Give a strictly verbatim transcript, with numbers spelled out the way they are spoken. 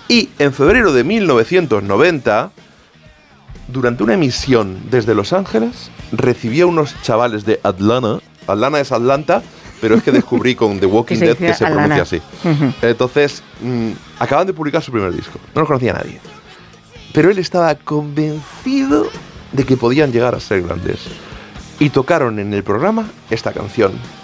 Y en febrero de mil novecientos noventa, durante una emisión desde Los Ángeles, recibió unos chavales de Atlanta. Atlanta es Atlanta, pero es que descubrí con The Walking Dead que se Atlanta. pronuncia así. Uh-huh. Entonces, mmm, acaban de publicar su primer disco. No los conocía nadie. Pero él estaba convencido de que podían llegar a ser grandes. Y tocaron en el programa esta canción.